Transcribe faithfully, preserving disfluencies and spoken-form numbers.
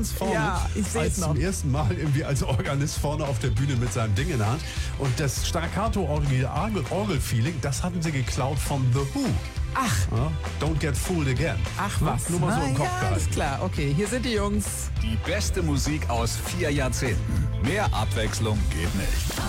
vorne, Ja, ich seh's als noch. zum ersten Mal irgendwie als Organist vorne auf der Bühne mit seinem Ding in der Hand. Und das Staccato-Orgel-Feeling, das hatten sie geklaut von The Who. Ach. Ja, Don't Get Fooled Again. Ach was. Nur mal so im Na Kopf ja, gehalten. alles klar. Okay, hier sind die Jungs. Die beste Musik aus vier Jahrzehnten. Mehr Abwechslung geht nicht.